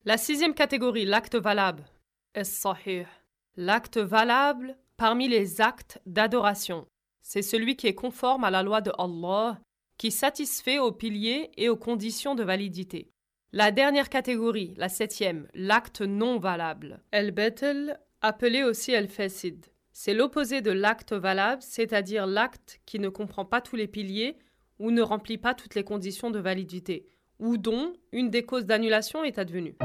La sixième catégorie, l'acte valable, as-sahih. L'acte valable parmi les actes d'adoration, c'est celui qui est conforme à la loi de Allah, qui satisfait aux piliers et aux conditions de validité. La dernière catégorie, la septième, l'acte non valable, al-batil, appelé aussi al-fasid. C'est l'opposé de l'acte valable, c'est-à-dire l'acte qui ne comprend pas tous les piliers ou ne remplit pas toutes les conditions de validité, ou dont une des causes d'annulation est advenue.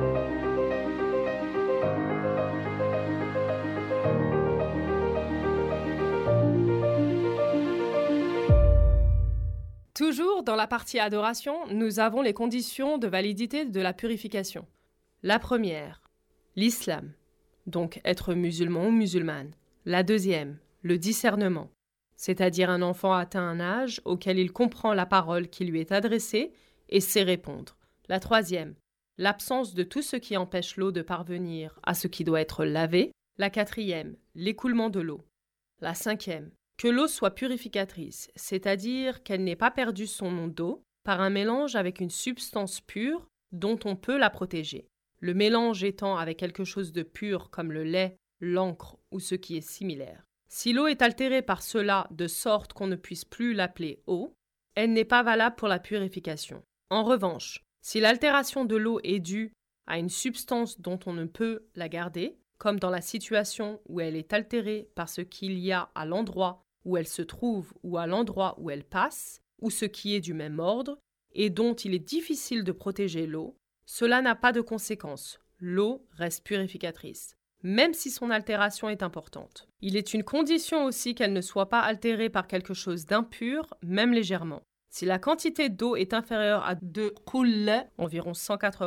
Toujours dans la partie adoration, nous avons les conditions de validité de la purification. La première, l'islam, donc être musulman ou musulmane. La deuxième, le discernement, c'est-à-dire un enfant atteint un âge auquel il comprend la parole qui lui est adressée et sait répondre. La troisième, l'absence de tout ce qui empêche l'eau de parvenir à ce qui doit être lavé. La quatrième, l'écoulement de l'eau. La cinquième, que l'eau soit purificatrice, c'est-à-dire qu'elle n'ait pas perdu son nom d'eau par un mélange avec une substance pure dont on peut la protéger. Le mélange étant avec quelque chose de pur comme le lait, l'encre ou ce qui est similaire. Si l'eau est altérée par cela de sorte qu'on ne puisse plus l'appeler eau, elle n'est pas valable pour la purification. En revanche, si l'altération de l'eau est due à une substance dont on ne peut la garder, comme dans la situation où elle est altérée par ce qu'il y a à l'endroit où elle se trouve ou à l'endroit où elle passe, ou ce qui est du même ordre, et dont il est difficile de protéger l'eau, cela n'a pas de conséquence. L'eau reste purificatrice, même si son altération est importante. Il est une condition aussi qu'elle ne soit pas altérée par quelque chose d'impur, même légèrement. Si la quantité d'eau est inférieure à 2 qullah, environ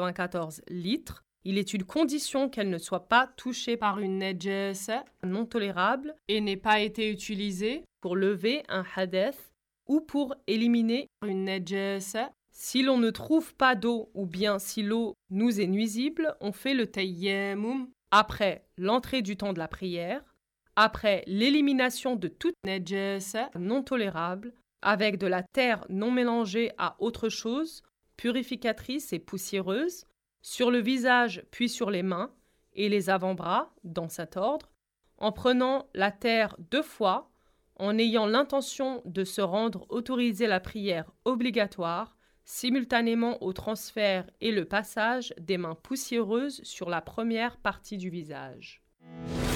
194 litres, il est une condition qu'elle ne soit pas touchée par une najasa non tolérable et n'ait pas été utilisée pour lever un hadith ou pour éliminer une najasa. Si l'on ne trouve pas d'eau ou bien si l'eau nous est nuisible, on fait le tayammum après l'entrée du temps de la prière, après l'élimination de toute najasa non tolérable, avec de la terre non mélangée à autre chose, purificatrice et poussiéreuse, sur le visage puis sur les mains et les avant-bras, dans cet ordre, en prenant la terre 2 fois, en ayant l'intention de se rendre autoriser la prière obligatoire, simultanément au transfert et le passage des mains poussiéreuses sur la première partie du visage.